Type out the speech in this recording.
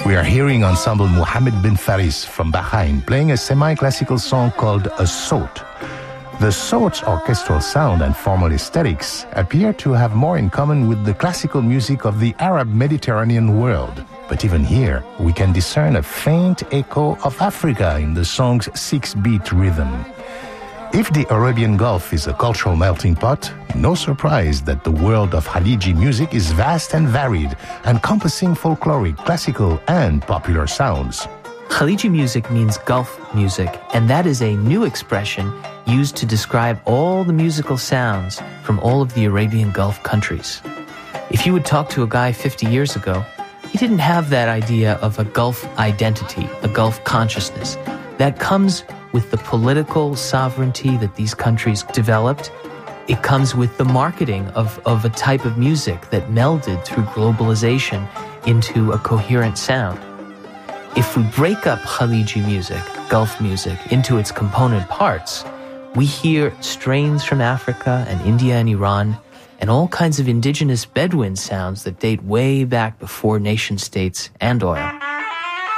We are hearing ensemble Mohammed bin Faris from Bahrain playing a semi-classical song called A Sawt. The Sawt's orchestral sound and formal aesthetics appear to have more in common with the classical music of the Arab Mediterranean world. But even here, we can discern a faint echo of Africa in the song's 6-beat rhythm. If the Arabian Gulf is a cultural melting pot, no surprise that the world of Khaliji music is vast and varied, encompassing folkloric, classical, and popular sounds. Khaliji music means Gulf music, and that is a new expression used to describe all the musical sounds from all of the Arabian Gulf countries. If you would talk to a guy 50 years ago, he didn't have that idea of a Gulf identity, a Gulf consciousness. That comes with the political sovereignty that these countries developed. It comes with the marketing of a type of music that melded through globalization into a coherent sound. If we break up Khaliji music, Gulf music, into its component parts, we hear strains from Africa and India and Iran and all kinds of indigenous Bedouin sounds that date way back before nation states and oil.